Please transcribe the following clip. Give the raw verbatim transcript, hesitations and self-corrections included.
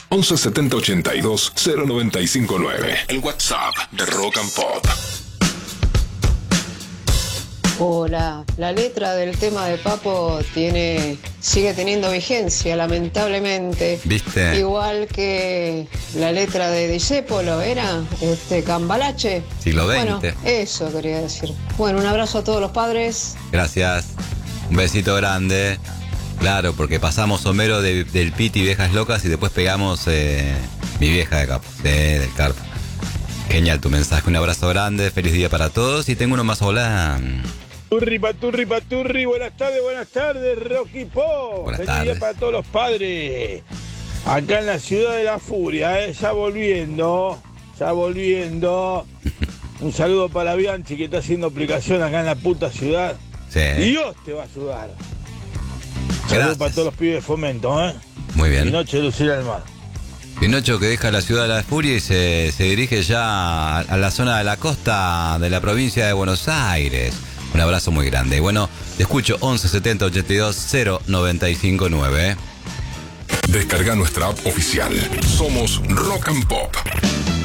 once setenta ochenta y dos cero noventa y cinco nueve. El WhatsApp de Rock and Pop. Hola, la letra del tema de Papo tiene, sigue teniendo vigencia, lamentablemente. ¿Viste? Igual que la letra de Discépolo, ¿era? Este, Cambalache. Siglo veinte. Bueno, eso quería decir. Bueno, un abrazo a todos los padres. Gracias. Un besito grande. Claro, porque pasamos Homero de, del Piti Viejas Locas y después pegamos eh, Mi Vieja de Capo, sí, del Carpo. Genial tu mensaje, un abrazo grande, feliz día para todos y tengo uno más, hola. Turri, paturri, paturri, buenas tardes, buenas tardes, Rocky Po. Buenas Feliz tardes. día para todos los padres. Acá en la ciudad de la furia, ¿eh? ya volviendo, ya volviendo. Un saludo para Bianchi que está haciendo aplicación acá en la puta ciudad. Sí. Dios te va a ayudar. Saludos para todos los pibes de Fomento, ¿eh? Muy bien. Y noche de lucir al mar. Pinocho que deja la ciudad de la furia y se, se dirige ya a, a la zona de la costa de la provincia de Buenos Aires. Un abrazo muy grande. Bueno, te escucho once setenta ochenta y dos cero noventa y cinco nueve. Descarga nuestra app oficial. Somos Rock and Pop.